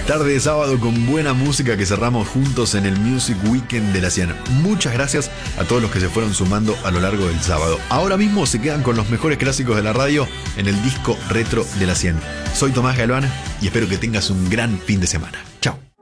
Tarde de sábado con buena música que cerramos juntos en el Music Weekend de la 100. Muchas gracias a todos los que se fueron sumando a lo largo del sábado. Ahora mismo se quedan con los mejores clásicos de la radio en el disco retro de la 100. Soy Tomás Galván y espero que tengas un gran fin de semana. Chao.